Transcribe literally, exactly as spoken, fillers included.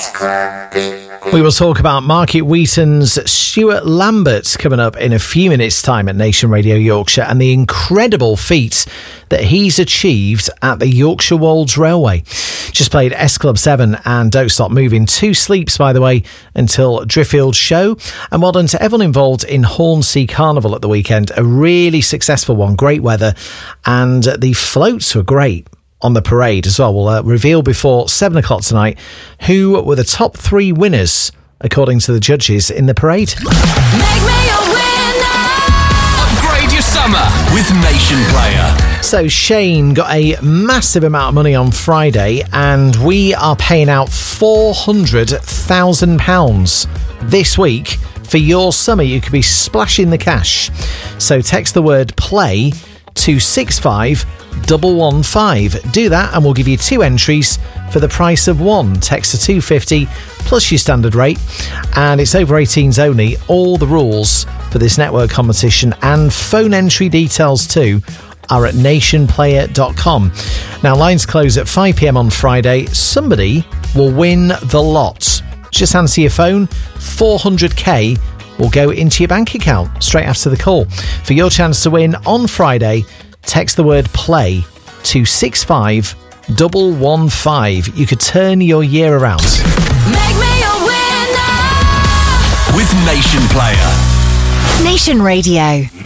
We will talk about Market Wheaton's Stuart Lambert coming up in a few minutes' time at Nation Radio Yorkshire and the incredible feat that he's achieved at the Yorkshire Wolds Railway. Just played S Club seven and Don't Stop Moving. Two sleeps, by the way, until Driffield Show. And well done to everyone involved in Hornsea Carnival at the weekend. A really successful one, great weather, and the floats were great on the parade as well. We'll uh, reveal before seven o'clock tonight who were the top three winners according to the judges in the parade. Make me a winner. Upgrade your summer with Nation Player. So Shane got a massive amount of money on Friday and we are paying out four hundred thousand pounds this week for your summer. You could be splashing the cash. So text the word play to six five one one five. Do that and we'll give you two entries for the price of one. Text to two fifty plus your standard rate, and it's over eighteens only. All the rules for this network competition and phone entry details too are at nation player dot com. Now lines close at five p.m. on Friday. Somebody will win the lot. Just answer your phone. four hundred k will go into your bank account straight after the call. For your chance to win on Friday, text the word play to six five one one five. You could turn your year around. Make me a winner. With Nation Player. Nation Radio.